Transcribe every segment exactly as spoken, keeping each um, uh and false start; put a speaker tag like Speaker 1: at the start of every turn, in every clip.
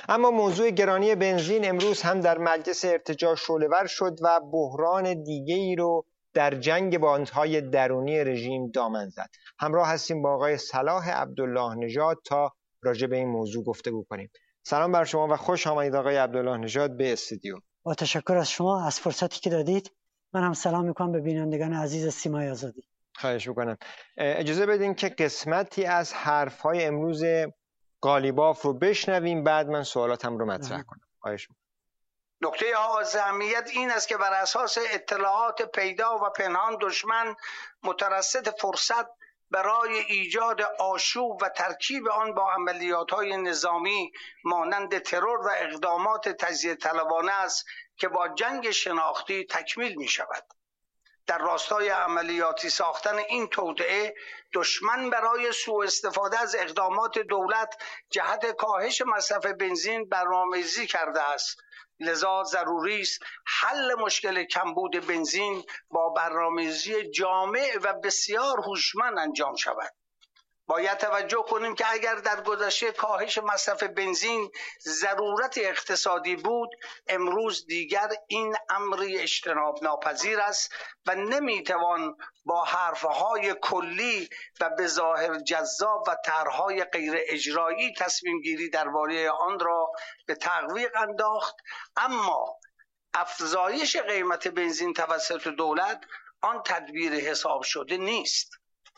Speaker 1: اما موضوع گرانی بنزین امروز هم در مجلس ارتجاع شعله‌ور شد و بحران دیگه ای رو در جنگ باندهای درونی رژیم دامن زد. همراه هستیم با آقای صلاح عبدالله نژاد تا راجع به این موضوع گفتگو کنیم. سلام بر شما و خوش آمدید آقای عبدالله نژاد به استودیو.
Speaker 2: با تشکر از شما از فرصتی که دادید. من هم سلام میکنم به بینندگان عزیز سیمای آزادی.
Speaker 1: خواهش میکنم. اجازه بدین که قسمتی از حرفهای امروز قالیباف رو بشنویم، بعد من سوالاتم رو مطرح کنم. خواهش میکنم.
Speaker 3: نکته آغاز اهمیت این است که بر اساس اطلاعات پیدا و پنهان دشمن مترصد فرصت برای ایجاد آشوب و ترکیب آن با عملیات‌های نظامی مانند ترور و اقدامات تجزیه طلبانه است که با جنگ شناختی تکمیل می شود. در راستای عملیاتی ساختن این توطئه دشمن برای سوء استفاده از اقدامات دولت جهت کاهش مصرف بنزین برنامه‌ریزی کرده است. لذا ضروری است حل مشکل کمبود بنزین با برنامه‌ریزی جامع و بسیار هوشمند انجام شود. باید توجه کنیم که اگر در گذشته کاهش مصرف بنزین ضرورت اقتصادی بود، امروز دیگر این امری اجتناب ناپذیر است و نمیتوان با حرفهای کلی و به ظاهر جذاب و طرحهای غیر اجرایی تصمیم گیری درباره آن را به تعویق انداخت. اما افزایش قیمت بنزین توسط دولت آن تدبیر حساب شده نیست.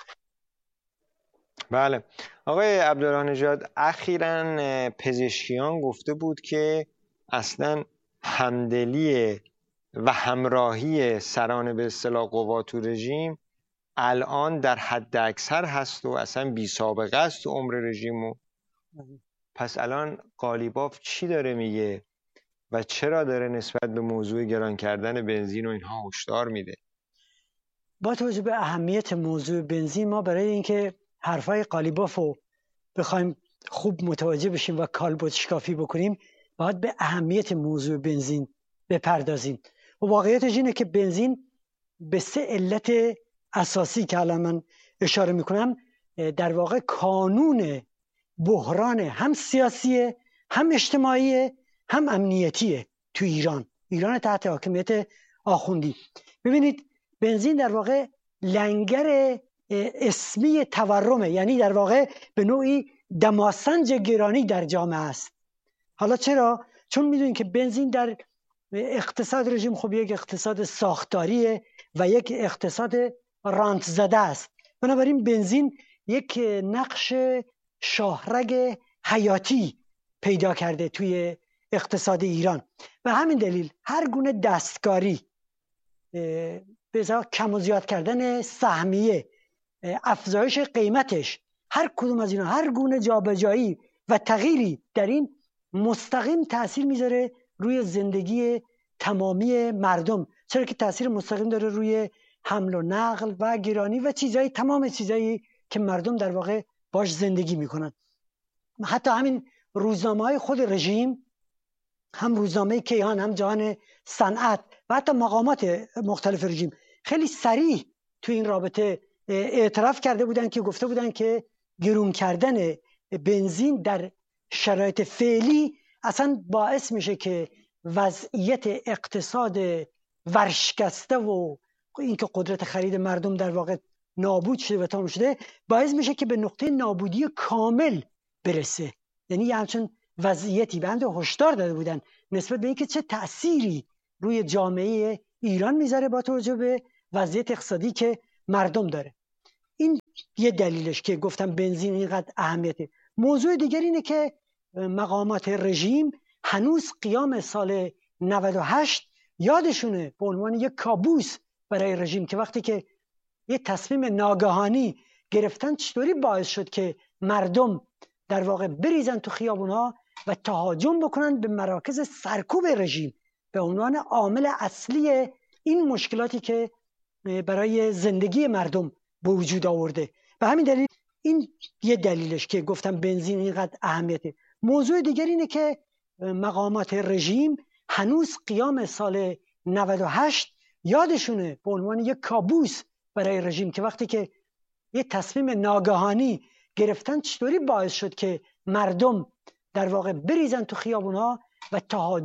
Speaker 1: بله آقای عبدالله نژاد، اخیراً پزشکیان گفته بود که اصلاً همدلی و همراهی سران به اصطلاح قوات و رژیم الان در حد اکثر هست و اصلا بی سابقه است تو عمر رژیمو. پس الان قالیباف چی داره میگه و چرا داره نسبت به موضوع گران کردن بنزین و اینها هشدار میده؟
Speaker 2: با توجه به اهمیت موضوع بنزین، ما برای اینکه حرفای قالیباف رو بخوایم خوب متوجه بشیم و کالبد شکافی بکنیم، باید به اهمیت موضوع بنزین بپردازیم. و واقعیتش اینه که بنزین به سه علت اساسی که الان من اشاره میکنم در واقع کانون بحران هم سیاسیه، هم اجتماعیه، هم امنیتیه تو ایران ایران تحت حاکمیت آخوندی. ببینید بنزین در واقع لنگر اسمی تورمه، یعنی در واقع به نوعی دماسنج گرانی در جامعه است. حالا چرا؟ چون میدونید که بنزین در اقتصاد رژیم خب یک اقتصاد ساختاریه و یک اقتصاد رانت زده است. بنابراین بنزین یک نقش شاهرگ حیاتی پیدا کرده توی اقتصاد ایران و همین دلیل هر گونه دستکاری، به کم و زیاد کردن سهمیه، افزایش قیمتش، هر کدوم از اینا، هر گونه جابجایی و تغییری در این مستقیم تأثیر میذاره روی زندگی تمامی مردم، چرا که تأثیر مستقیم داره روی حمل و نقل و گرانی و چیزایی، تمام چیزایی که مردم در واقع باش زندگی میکنن. حتی همین روزنامه‌های خود رژیم، هم روزنامه کیهان، هم جهان صنعت و حتی مقامات مختلف رژیم خیلی صریح تو این رابطه اعتراف کرده بودن که گفته بودن که گرون کردن بنزین در شرایط فعلی اصلا باعث میشه که وضعیت اقتصاد ورشکسته و اینکه قدرت خرید مردم در واقع نابود شده و تمام شده، باعث میشه که به نقطه نابودی کامل برسه. یعنی یه همچون وضعیتی بنده هشدار داده بودن نسبت به اینکه چه تأثیری روی جامعه ایران میذاره با توجه به وضعیت اقتصادی که مردم داره. این یه دلیلش که گفتم بنزین اینقدر اهمیته. موضوع دیگر اینه که مقامات رژیم هنوز قیام سال نود و هشت یادشونه به عنوان یک کابوس برای رژیم که وقتی که یه تصمیم ناگهانی گرفتن چطوری باعث شد که مردم در واقع بریزن تو خیابونها و تهاجم بکنن به مراکز سرکوب رژیم به عنوان عامل اصلی این مشکلاتی که برای زندگی مردم به وجود آورده. و همین دلیل این یه دلیلش که گفتم بنزین اینقدر اهمیته. موضوع دیگر اینه که مقامات رژیم هنوز قیام سال نود و هشت یادشونه به عنوان یک کابوس برای رژیم که وقتی که یه تصمیم ناگهانی گرفتن چطوری باعث شد که مردم در واقع بریزن تو خیابونها و تا